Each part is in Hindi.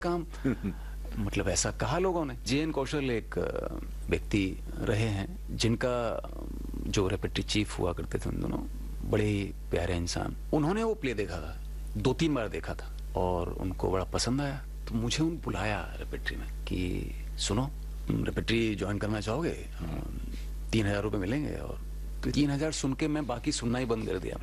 काम मतलब ऐसा कहा लोगों ने। जे.एन. कौशल एक व्यक्ति रहे हैं जिनका जो रेपेटरी चीफ हुआ करते थे उन दोनों, बड़े ही प्यारे इंसान। उन्होंने वो प्ले देखा था, 2-3 बार देखा था और उनको बड़ा पसंद आया। तो मुझे उन बुलाया रेपेटरी में कि सुनो रेपेटरी ज्वाइन करना चाहोगे, 3,000 रुपये मिलेंगे। और 3,000 सुन के मैं बाकी सुनना ही बंद कर दिया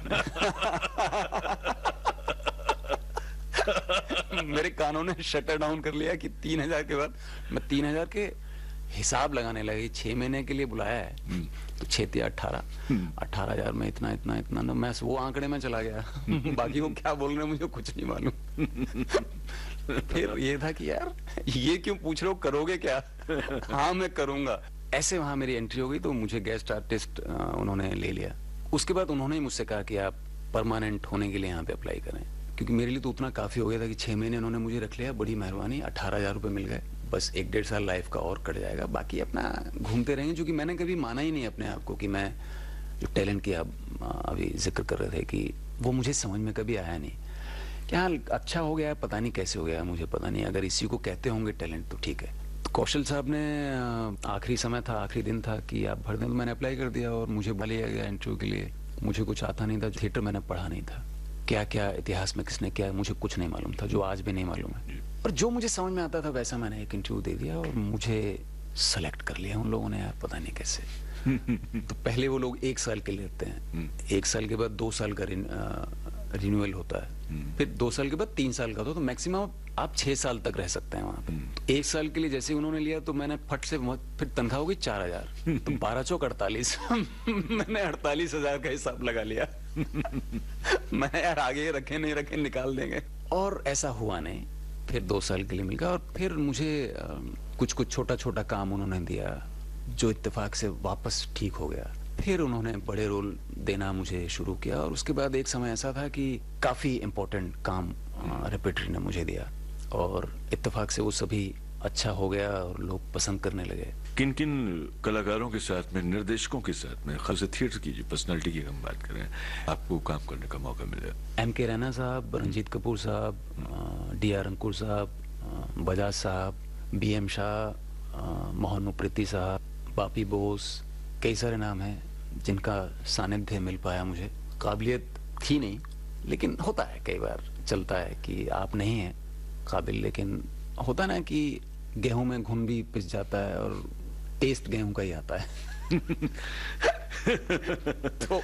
मेरे कानों ने शटर डाउन कर लिया कि 3,000 के बाद मैं 3,000 के हिसाब लगाने लगी। 6 महीने के लिए बुलाया है तो 6 18 18,000 में इतना इतना इतना, तो मैं वो आंकड़े में चला गया बाकी वो क्या बोल रहे हैं मुझे कुछ नहीं मालूम फिर ये था कि यार ये क्यों पूछ रहे हो, करोगे क्या? हाँ मैं करूंगा। ऐसे वहां मेरी एंट्री हो गई तो मुझे गेस्ट आर्टिस्ट उन्होंने ले लिया। उसके बाद उन्होंने ही मुझसे कहा कि आप परमानेंट होने के लिए यहाँ पे अप्लाई करें, क्योंकि मेरे लिए तो उतना काफी हो गया था कि 6 महीने उन्होंने मुझे रख लिया। बड़ी मेहरबानी, 18,000 रुपये मिल गए। बस 1-1.5 साल लाइफ का और कट जाएगा, बाकी अपना घूमते रहेंगे। क्योंकि मैंने कभी माना ही नहीं अपने आप को कि मैं जो टैलेंट की आप अभी जिक्र कर रहे थे कि वो मुझे समझ में कभी आया नहीं कि हाँ अच्छा हो गया, पता नहीं कैसे हो गया, मुझे पता नहीं। अगर इसी को कहते होंगे टैलेंट तो ठीक है। तो कौशल साहब ने आखिरी समय था, आखिरी दिन था कि आप भर दें, तो मैंने अप्लाई कर दिया और मुझे बुला लिया गया इंटरव्यू के लिए। मुझे कुछ आता नहीं था, थिएटर मैंने पढ़ा नहीं था, क्या क्या इतिहास में किसने क्या मुझे कुछ नहीं मालूम था, जो आज भी नहीं मालूम है। और जो मुझे समझ में आता था वैसा मैंने एक इंटरव्यू दे दिया और मुझे सेलेक्ट कर लिया उन लोगों ने, यार पता नहीं कैसे। तो पहले वो लोग 1 साल के लिए लेते हैं, 1 साल के बाद 2 साल का रिन्यूअल होता है, फिर 2 साल के बाद 3 साल का होता है, तो मैक्सिमम आप 6 साल तक रह सकते हैं वहां पे। तो 1 साल के लिए जैसे उन्होंने लिया तो मैंने फट से फिर तनख्वाह हो गई 4,000, तो 12 चौक 48 मैंने 48,000 का हिसाब लगा लिया मैंने यार आगे रखे नहीं रखे निकाल देंगे, और ऐसा हुआ नहीं। फिर 2 साल के लिए मिल गया और फिर मुझे कुछ कुछ छोटा छोटा काम उन्होंने दिया जो इत्तेफाक से वापस ठीक हो गया। फिर उन्होंने बड़े रोल देना मुझे शुरू किया और उसके बाद एक समय ऐसा था कि काफी इम्पोर्टेंट काम रेपेटरी ने मुझे दिया और इत्तेफाक से वो सभी अच्छा हो गया और लोग पसंद करने लगे। किन किन कलाकारों के साथ में, निर्देशकों के साथ में, खास थिएटर की पर्सनालिटी की हम बात करें, आपको काम करने का मौका मिला? M.K. रैना साहब, रंजीत कपूर साहब, D.R. अंकुर साहब, बजाज साहब, B.M. शाह, मोहन मुप्रीति साहब, बापी बोस, कई सारे नाम हैं जिनका सानिध्य मिल पाया मुझे। काबिलियत थी नहीं, लेकिन होता है कई बार, चलता है कि आप नहीं हैं काबिल, लेकिन होता ना कि गेहूं में घुन भी पिस जाता है और टेस्ट गेहूं का ही आता है तो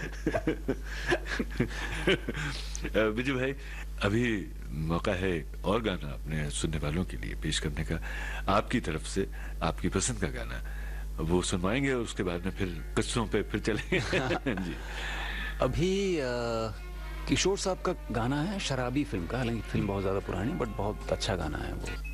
विजय भाई, अभी मौका है और गाना अपने सुनने वालों के लिए पेश करने का, आपकी तरफ से आपकी पसंद का गाना वो सुनवाएंगे और उसके बाद में फिर किस्सों पे फिर चलेंगे जी। अभी किशोर साहब का गाना है शराबी फिल्म का, हालांकि फिल्म बहुत ज्यादा पुरानी बट बहुत अच्छा गाना है वो।